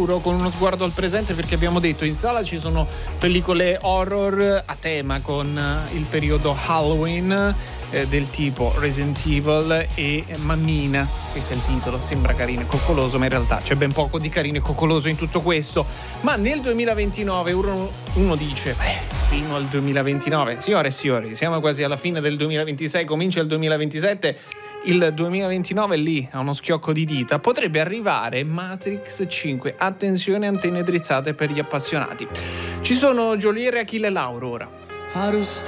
futuro con uno sguardo al presente, perché abbiamo detto in sala ci sono pellicole horror a tema con il periodo Halloween, del tipo Resident Evil e Mammina. Questo è il titolo, sembra carino e coccoloso, ma in realtà c'è ben poco di carino e coccoloso in tutto questo. Ma nel 2029 uno dice, fino al 2029, signore e signori, siamo quasi alla fine del 2026, comincia il 2027. Il 2029 lì, a uno schiocco di dita, potrebbe arrivare Matrix 5. Attenzione, antenne drizzate per gli appassionati. Ci sono Geolier e Achille Lauro ora.